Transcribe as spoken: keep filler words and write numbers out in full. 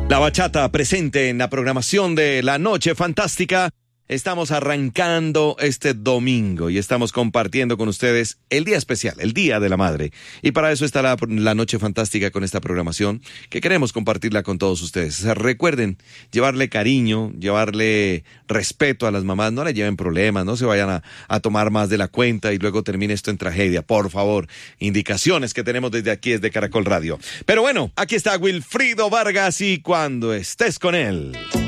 La bachata presente en la programación de La Noche Fantástica. Estamos arrancando este domingo y estamos compartiendo con ustedes el día especial, el Día de la Madre. Y para eso está la, la Noche Fantástica con esta programación que queremos compartirla con todos ustedes. O sea, recuerden llevarle cariño, llevarle respeto a las mamás. No le lleven problemas, no se vayan a, a tomar más de la cuenta y luego termine esto en tragedia. Por favor, indicaciones que tenemos desde aquí, desde Caracol Radio. Pero bueno, aquí está Wilfrido Vargas y cuando estés con él.